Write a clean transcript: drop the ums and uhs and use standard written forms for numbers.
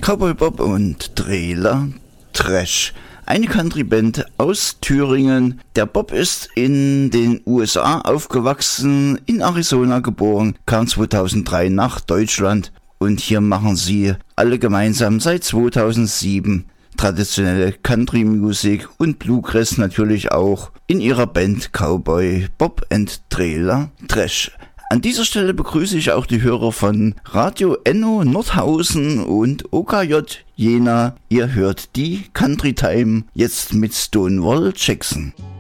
Cowboy Bob und Trailer Trash. Eine Country-Band aus Thüringen. Der Bob ist in den USA aufgewachsen, in Arizona geboren, kam 2003 nach Deutschland und hier machen sie alle gemeinsam seit 2007 traditionelle Country-Musik und Bluegrass natürlich auch in ihrer Band Cowboy Bob and Trailer Trash. An dieser Stelle begrüße ich auch die Hörer von Radio Enno Nordhausen und OKJ Jena. Ihr hört die Country Time jetzt mit Stonewall Jackson.